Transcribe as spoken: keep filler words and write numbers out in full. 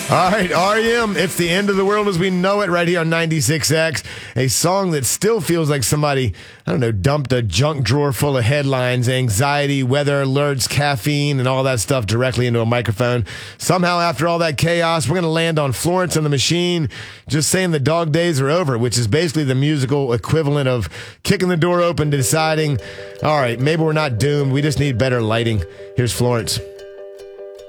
All right, R E M, it's the end of the world as we know it right here on ninety-six X. A song that still feels like somebody, I don't know, dumped a junk drawer full of headlines, anxiety, weather alerts, caffeine, and all that stuff directly into a microphone. Somehow, after all that chaos, we're going to land on Florence and the Machine, just saying the dog days are over, which is basically the musical equivalent of kicking the door open, deciding, all right, maybe we're not doomed. We just need better lighting. Here's Florence.